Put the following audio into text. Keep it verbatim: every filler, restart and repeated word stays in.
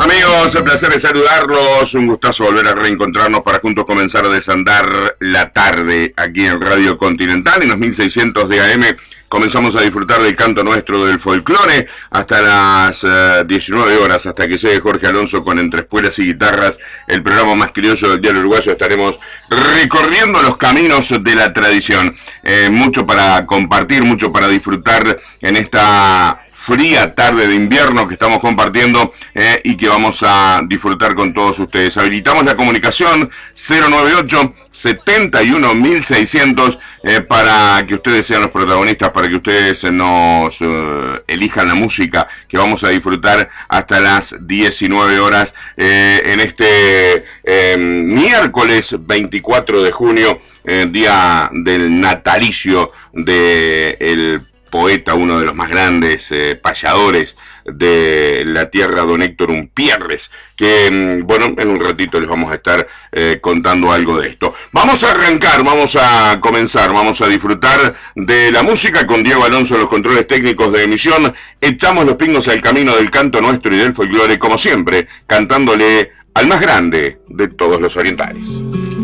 Amigos, el placer de saludarlos, un gustazo volver a reencontrarnos para juntos comenzar a desandar la tarde aquí en Radio Continental, en los mil seiscientos de A M. Comenzamos a disfrutar del canto nuestro del folclore hasta las uh, diecinueve horas, hasta que llegue Jorge Alonso con Entre Espuelas y Guitarras, el programa más criollo del diario uruguayo. Estaremos recorriendo los caminos de la tradición. Eh, mucho para compartir, mucho para disfrutar en esta fría tarde de invierno que estamos compartiendo eh, y que vamos a disfrutar con todos ustedes. Habilitamos la comunicación cero noventa y ocho, setenta y uno, mil seiscientos eh, para que ustedes sean los protagonistas, para que ustedes nos uh, elijan la música que vamos a disfrutar hasta las diecinueve horas eh, en este eh, miércoles veinticuatro de junio, eh, día del natalicio de el poeta, uno de los más grandes eh, payadores de la tierra, don Héctor Umpierres, que, bueno, en un ratito les vamos a estar eh, contando algo de esto. Vamos a arrancar, vamos a comenzar, vamos a disfrutar de la música con Diego Alonso en los controles técnicos de emisión. Echamos los pingos al camino del canto nuestro y del folclore, como siempre, cantándole al más grande de todos los orientales.